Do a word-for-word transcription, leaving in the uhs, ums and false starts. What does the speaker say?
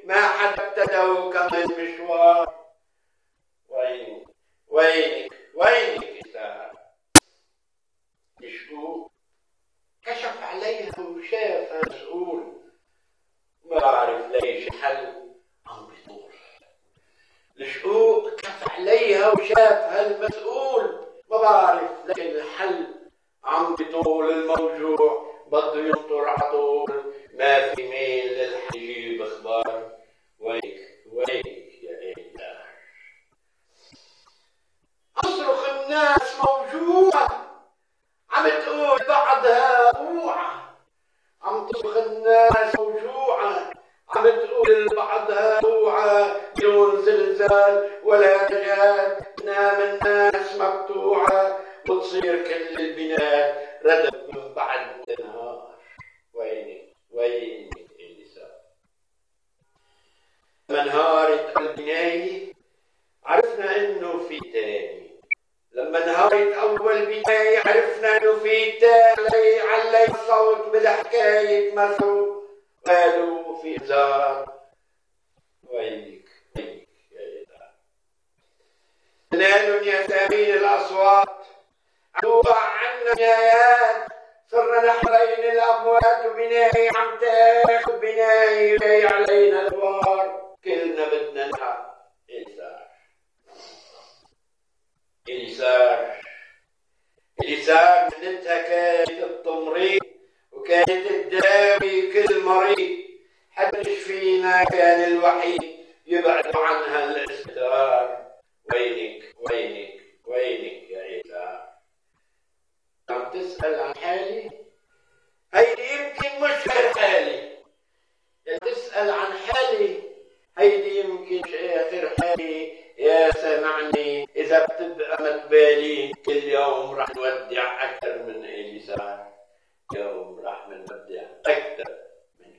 ما حدا ابتدوا كمان مشوار. وينك وينك وينك إسار؟ الشقوق كشف عليها وشافها مسؤول، ما بعرف ليش الحل عم بيطول. الشقوق كشف عليها وشافها المسؤول، ما بعرف ليش الحل عم بيطول. الموجوع بده ينطر عطول، ما في ميل للحل يجيب اخبار. وينك وينك يا إله؟ اصرخ الناس موجوعة، عم تقول بعدها اوعى. عم تصرخ الناس موجوعة، عم تقول بعدها اوعى. بدون زلزال ولا نجاة تنام الناس مقطوعة، وتصير كل البنات ردم من بعد النهار. وينك وينك اللي صار؟ لما انهارت البناية عرفنا انه في تاني. لما انهارت اول بناية عرفنا انه في تاني. علي الصوت بالحكاية مسوا قالوا في هزار. وينك وينك يا إله؟ نالوا يا سامين الاصوات، عدوها عنا نهايات. صرنا نحرين الاموات، وبناي عم تاخذ بناي جاي علينا الوار. كلنا بدنا نلحق. إليسار إليسار إليسار منتها كانت التمريض، وكانت تداوي كل مريض. حد فينا كان الوحيد يبعد عنها الاستدار. وينك وينك وينك يا إليسار؟ عم تسأل عن حالي؟ هيدي يمكن مش غير حالي. يا تسأل عن حالي، هيدي يمكن مش آخر حالي. يا سامعني، إذا بتبقى متبالي كل يوم رح نودع أكثر من إليسار. يوم